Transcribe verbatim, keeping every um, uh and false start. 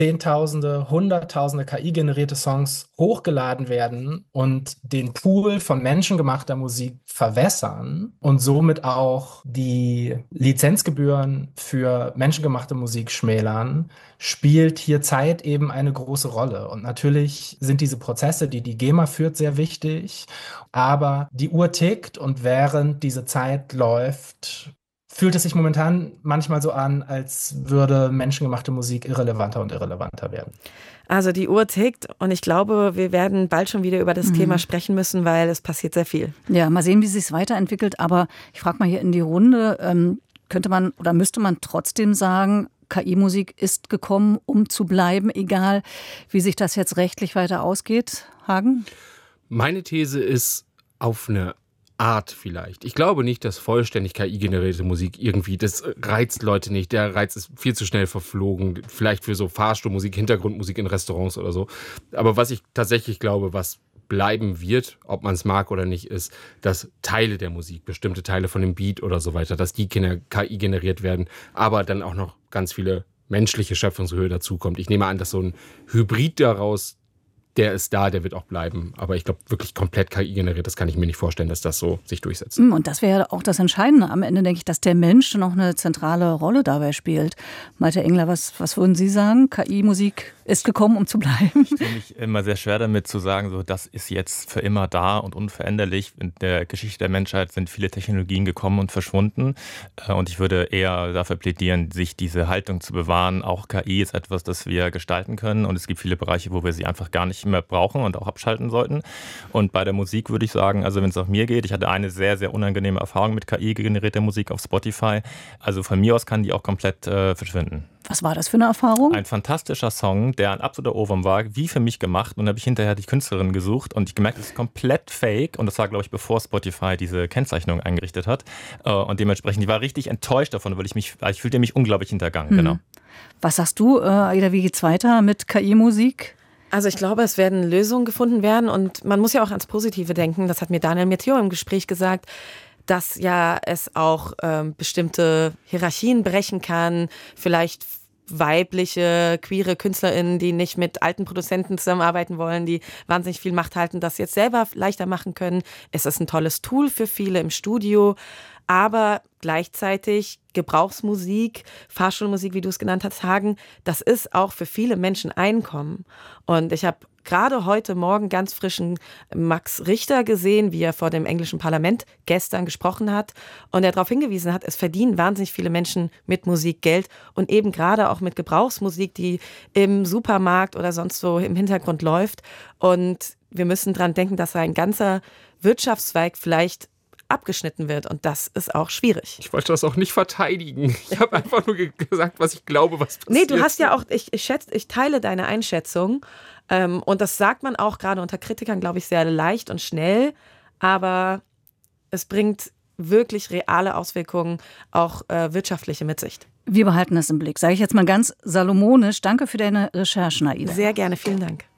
Zehntausende, Hunderttausende K I-generierte Songs hochgeladen werden und den Pool von menschengemachter Musik verwässern und somit auch die Lizenzgebühren für menschengemachte Musik schmälern, spielt hier Zeit eben eine große Rolle. Und natürlich sind diese Prozesse, die die GEMA führt, sehr wichtig, aber die Uhr tickt und während diese Zeit läuft, fühlt es sich momentan manchmal so an, als würde menschengemachte Musik irrelevanter und irrelevanter werden. Also die Uhr tickt und ich glaube, wir werden bald schon wieder über das Mhm. Thema sprechen müssen, weil es passiert sehr viel. Ja, mal sehen, wie es sich weiterentwickelt. Aber ich frage mal hier in die Runde, ähm, könnte man oder müsste man trotzdem sagen, K I-Musik ist gekommen, um zu bleiben, egal wie sich das jetzt rechtlich weiter ausgeht? Hagen? Meine These ist auf eine Art vielleicht. Ich glaube nicht, dass vollständig K I-generierte Musik irgendwie, das reizt Leute nicht. Der Reiz ist viel zu schnell verflogen. Vielleicht für so Fahrstuhlmusik, Hintergrundmusik in Restaurants oder so. Aber was ich tatsächlich glaube, was bleiben wird, ob man es mag oder nicht, ist, dass Teile der Musik, bestimmte Teile von dem Beat oder so weiter, dass die K I generiert werden, aber dann auch noch ganz viele menschliche Schöpfungshöhe dazukommt. Ich nehme an, dass so ein Hybrid daraus, der ist da, der wird auch bleiben. Aber ich glaube, wirklich komplett K I generiert, das kann ich mir nicht vorstellen, dass das so sich durchsetzt. Und das wäre ja auch das Entscheidende. Am Ende denke ich, dass der Mensch noch eine zentrale Rolle dabei spielt. Malte Engler, was, was würden Sie sagen? K I-Musik ist gekommen, um zu bleiben? Ich tue mich immer sehr schwer damit zu sagen, so, das ist jetzt für immer da und unveränderlich. In der Geschichte der Menschheit sind viele Technologien gekommen und verschwunden. Und ich würde eher dafür plädieren, sich diese Haltung zu bewahren. Auch K I ist etwas, das wir gestalten können. Und es gibt viele Bereiche, wo wir sie einfach gar nicht mehr brauchen und auch abschalten sollten. Und bei der Musik würde ich sagen, also wenn es nach mir geht, ich hatte eine sehr, sehr unangenehme Erfahrung mit K I-generierter Musik auf Spotify. Also von mir aus kann die auch komplett äh, verschwinden. Was war das für eine Erfahrung? Ein fantastischer Song, der ein absoluter Ohrwurm war, wie für mich gemacht. Und da habe ich hinterher die Künstlerin gesucht und ich gemerkt, es ist komplett fake. Und das war, glaube ich, bevor Spotify diese Kennzeichnung eingerichtet hat. Und dementsprechend, ich war richtig enttäuscht davon, weil ich mich, ich fühlte mich unglaublich hintergangen. Hm. Genau. Was sagst du, Aida, wie geht's weiter mit K I-Musik? Also ich glaube, es werden Lösungen gefunden werden und man muss ja auch ans Positive denken. Das hat mir Daniel Meteo im Gespräch gesagt, dass ja es auch ähm, bestimmte Hierarchien brechen kann, vielleicht weibliche, queere KünstlerInnen, die nicht mit alten Produzenten zusammenarbeiten wollen, die wahnsinnig viel Macht halten, das jetzt selber leichter machen können. Es ist ein tolles Tool für viele im Studio, aber gleichzeitig Gebrauchsmusik, Fahrschulmusik, wie du es genannt hast, Hagen, das ist auch für viele Menschen Einkommen. Und ich habe gerade heute Morgen ganz frischen Max Richter gesehen, wie er vor dem englischen Parlament gestern gesprochen hat und er darauf hingewiesen hat, es verdienen wahnsinnig viele Menschen mit Musik Geld und eben gerade auch mit Gebrauchsmusik, die im Supermarkt oder sonst so im Hintergrund läuft. Und wir müssen dran denken, dass ein ganzer Wirtschaftszweig vielleicht abgeschnitten wird und das ist auch schwierig. Ich wollte das auch nicht verteidigen. Ich habe einfach nur gesagt, was ich glaube, was passiert. Nee, du hast ja auch, ich, ich, schätze, ich teile deine Einschätzung ähm, und das sagt man auch gerade unter Kritikern, glaube ich, sehr leicht und schnell, aber es bringt wirklich reale Auswirkungen, auch äh, wirtschaftliche mit sich. Wir behalten das im Blick, sage ich jetzt mal ganz salomonisch. Danke für deine Recherchen, Aida. Sehr gerne, vielen Dank.